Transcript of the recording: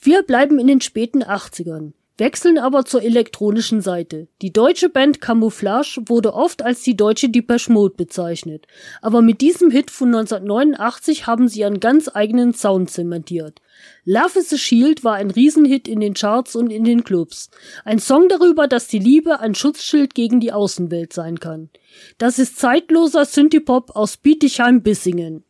Wir bleiben in den späten 80ern, wechseln aber zur elektronischen Seite. Die deutsche Band Camouflage wurde oft als die deutsche Depeche Mode bezeichnet, aber mit diesem Hit von 1989 haben sie ihren ganz eigenen Sound zementiert. Love is a Shield war ein Riesenhit in den Charts und in den Clubs. Ein Song darüber, dass die Liebe ein Schutzschild gegen die Außenwelt sein kann. Das ist zeitloser Synthie-Pop aus Bietigheim-Bissingen.